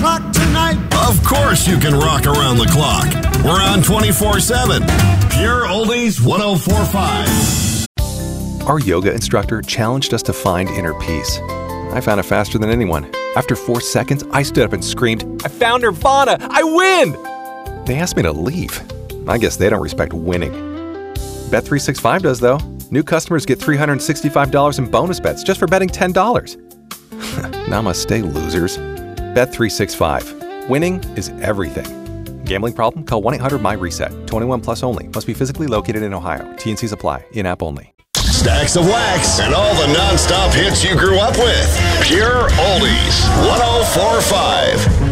Rock tonight. Of course you can rock around the clock. We're on 24/7. Pure Oldies 104.5. Our yoga instructor challenged us to find inner peace. I found it faster than anyone. After 4 seconds, I stood up and screamed, "I found Nirvana! I win!" They asked me to leave. I guess they don't respect winning. Bet365 does, though. New customers get $365 in bonus bets just for betting $10. Namaste, losers. Bet365. Winning is everything. Gambling problem? Call 1-800-MY-RESET. 21 plus only. Must be physically located in Ohio. T&Cs apply. In-app only. Stacks of wax and all the non-stop hits you grew up with. Pure Oldies 104.5.